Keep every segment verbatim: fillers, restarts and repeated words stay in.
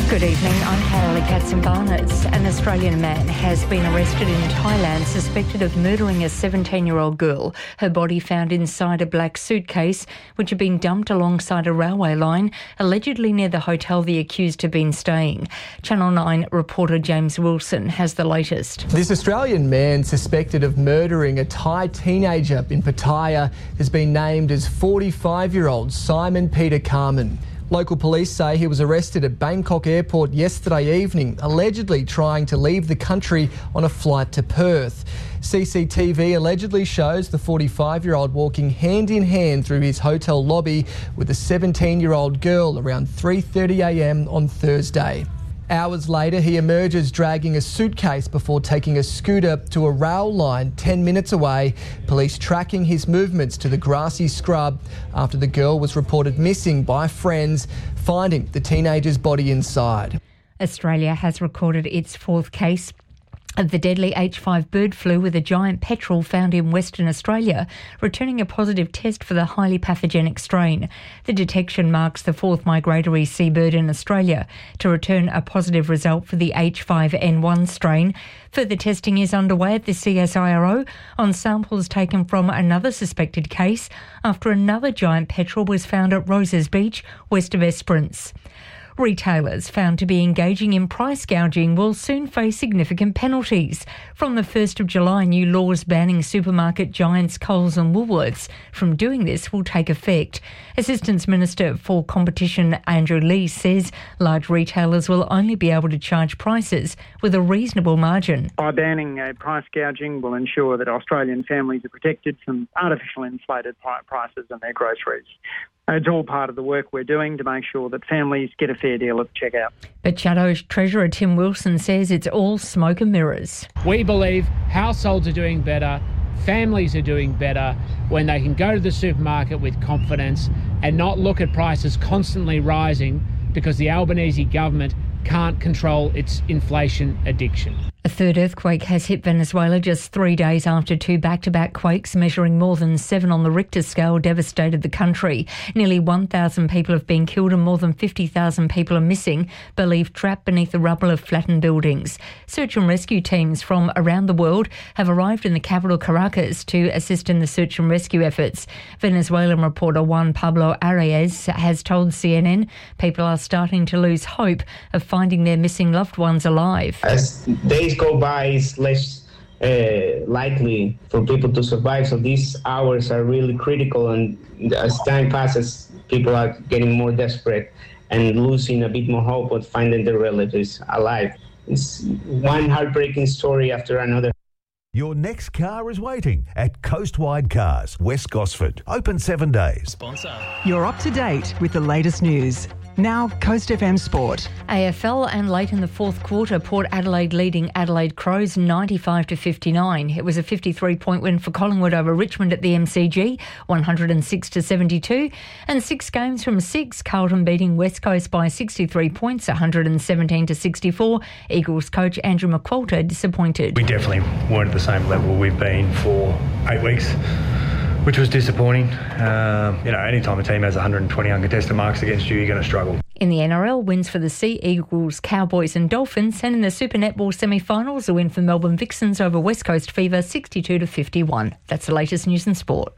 Good evening, I'm Carolee Katzenbarners. An Australian man has been arrested in Thailand suspected of murdering a seventeen-year-old girl. Her body found inside a black suitcase which had been dumped alongside a railway line, allegedly near the hotel the accused had been staying. Channel nine reporter James Wilson has the latest. This Australian man suspected of murdering a Thai teenager in Pattaya has been named as forty-five-year-old Simon Peter Carman. Local police say he was arrested at Bangkok Airport yesterday evening, allegedly trying to leave the country on a flight to Perth. C C T V allegedly shows the forty-five-year-old walking hand in hand through his hotel lobby with a seventeen-year-old girl around three thirty a m on Thursday. Hours later, he emerges dragging a suitcase before taking a scooter to a rail line ten minutes away, police tracking his movements to the grassy scrub after the girl was reported missing by friends, finding the teenager's body inside. Australia has recorded its fourth case of the deadly H five bird flu, with a giant petrel found in Western Australia returning a positive test for the highly pathogenic strain. The detection marks the fourth migratory seabird in Australia to return a positive result for the H five N one strain. Further testing is underway at the C S I R O on samples taken from another suspected case after another giant petrel was found at Roses Beach, west of Esperance. Retailers found to be engaging in price gouging will soon face significant penalties. From the first of July, new laws banning supermarket giants Coles and Woolworths from doing this will take effect. Assistant Minister for Competition Andrew Lee says large retailers will only be able to charge prices with a reasonable margin. By banning uh, price gouging will ensure that Australian families are protected from artificial inflated prices on their groceries. It's all part of the work we're doing to make sure that families get a fair deal at checkout. But Chaddo's Treasurer Tim Wilson says it's all smoke and mirrors. We believe households are doing better, families are doing better when they can go to the supermarket with confidence and not look at prices constantly rising because the Albanese government can't control its inflation addiction. A third earthquake has hit Venezuela just three days after two back-to-back quakes measuring more than seven on the Richter scale devastated the country. Nearly one thousand people have been killed and more than fifty thousand people are missing, believed trapped beneath the rubble of flattened buildings. Search and rescue teams from around the world have arrived in the capital Caracas to assist in the search and rescue efforts. Venezuelan reporter Juan Pablo Arias has told C N N people are starting to lose hope of finding their missing loved ones alive. As days go by, it's less uh, likely for people to survive. So these hours are really critical, and as time passes, people are getting more desperate and losing a bit more hope of finding their relatives alive. It's one heartbreaking story after another. Your next car is waiting at Coastwide Cars, West Gosford. Open seven days. Sponsor. You're up to date with the latest news. Now, Coast F M Sport. A F L, and late in the fourth quarter, Port Adelaide leading Adelaide Crows ninety-five to fifty-nine. It was a fifty-three point win for Collingwood over Richmond at the M C G, one hundred six to seventy-two. And six games from six, Carlton beating West Coast by sixty-three points, one hundred seventeen to sixty-four. Eagles coach Andrew McQualter disappointed. We definitely weren't at the same level we've been for eight weeks. Which was disappointing. Um, you know, anytime a team has one hundred twenty uncontested marks against you, you're going to struggle. In the N R L, wins for the Sea Eagles, Cowboys and Dolphins, and in the Super Netball semi-finals, a win for Melbourne Vixens over West Coast Fever, sixty-two to fifty-one. That's the latest news in sport.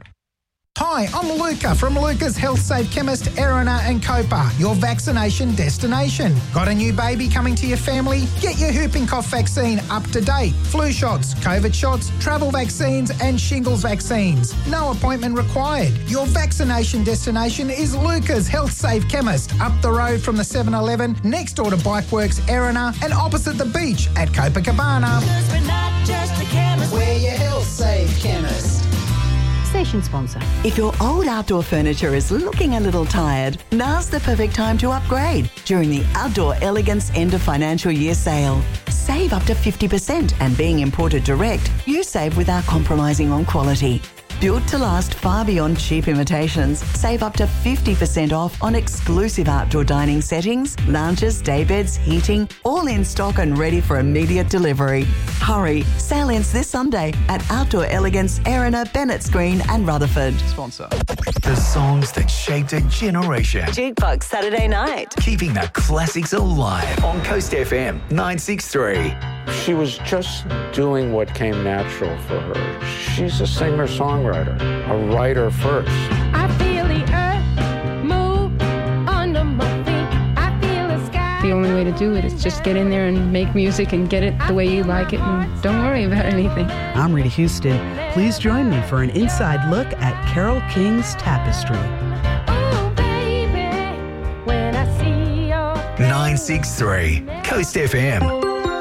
Hi, I'm Luca from Luca's Health Safe Chemist, Erina and Copa, your vaccination destination. Got a new baby coming to your family? Get your whooping cough vaccine up to date. Flu shots, COVID shots, travel vaccines and shingles vaccines. No appointment required. Your vaccination destination is Luca's Health Safe Chemist, up the road from the seven eleven, next door to Bikeworks, Erina, and opposite the beach at Copacabana. Because we're not just a chemist, we're your Health Safe Chemist. Station sponsor. If your old outdoor furniture is looking a little tired, now's the perfect time to upgrade during the Outdoor Elegance End of Financial Year sale. Save up to fifty percent, and being imported direct, you save without compromising on quality. Built to last far beyond cheap imitations. Save up to fifty percent off on exclusive outdoor dining settings, lounges, daybeds, heating, all in stock and ready for immediate delivery. Hurry, sale ends this Sunday at Outdoor Elegance, Erina, Bennetts Green and Rutherford. Sponsor. The songs that shaped a generation. Jukebox Saturday night. Keeping the classics alive on Coast F M nine sixty-three. She was just doing what came natural for her. She's a singer-songwriter, a writer first. I feel the earth move under my feet. I feel the sky. The only way to do it is just get in there and make music and get it the way you like it and don't worry about anything. I'm Rita Houston. Please join me for an inside look at Carole King's Tapestry. Oh, baby, when I see your nine sixty-three Coast F M.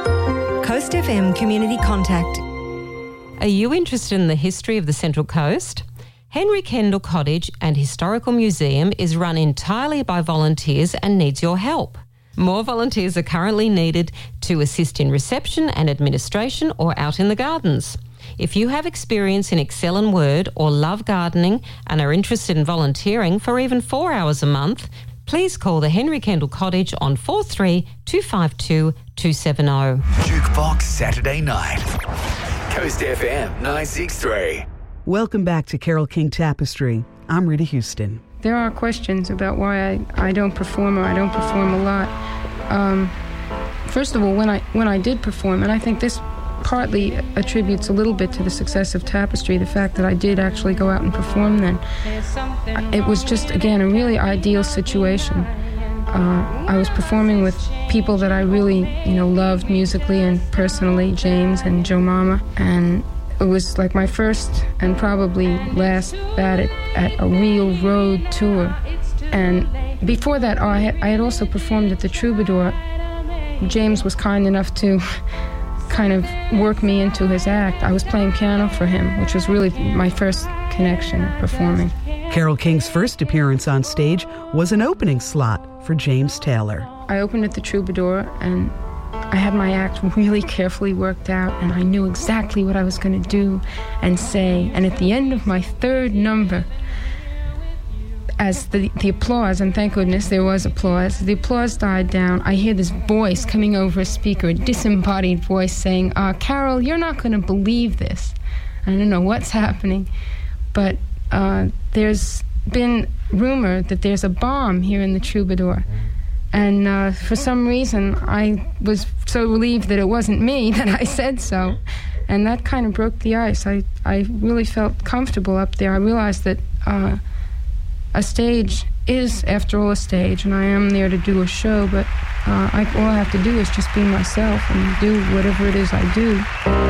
Coast F M Community Contact. Are you interested in the history of the Central Coast? Henry Kendall Cottage and Historical Museum is run entirely by volunteers and needs your help. More volunteers are currently needed to assist in reception and administration or out in the gardens. If you have experience in Excel and Word or love gardening and are interested in volunteering for even four hours a month, please call the Henry Kendall Cottage on four three two five two two seven zero. Jukebox Saturday night. Coast F M nine sixty-three. Welcome back to Carole King Tapestry. I'm Rita Houston. There are questions about why I, I don't perform or I don't perform a lot. Um, first of all, when I when I did perform, and I think this partly attributes a little bit to the success of Tapestry, the fact that I did actually go out and perform then. It was just, again, a really ideal situation. Uh, I was performing with people that I really, you know, loved musically and personally, James and Joe Mama, and it was like my first and probably last bat at, at a real road tour. And before that, I had, I had also performed at the Troubadour. James was kind enough to kind of work me into his act. I was playing piano for him, which was really my first connection performing. Carole King's first appearance on stage was an opening slot for James Taylor. I opened at the Troubadour and I had my act really carefully worked out and I knew exactly what I was going to do and say. And at the end of my third number, as the, the applause, and thank goodness there was applause, the applause died down, I hear this voice coming over a speaker, a disembodied voice saying, uh, Carole, you're not going to believe this. I don't know what's happening, but uh, there's been rumor that there's a bomb here in the Troubadour. And uh, for some reason, I was so relieved that it wasn't me that I said so. And that kind of broke the ice. I, I really felt comfortable up there. I realized that uh, a stage is, after all, a stage, and I am there to do a show, but uh, I, all I have to do is just be myself and do whatever it is I do.